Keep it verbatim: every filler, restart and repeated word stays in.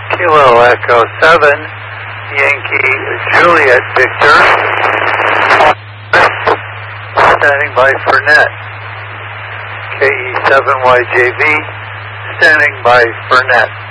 Kilo Echo seven, Yankee Juliet Victor, standing by Fernet. K E seven Y J V, standing by Fernet.